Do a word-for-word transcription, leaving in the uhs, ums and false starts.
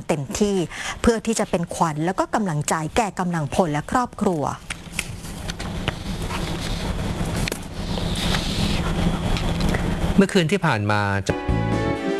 เต็มที่เพื่อที่จะเป็นขวัญแล้วก็กำลังใจแก่กำลังพลและครอบครัวเมื่อคืนที่ผ่านมา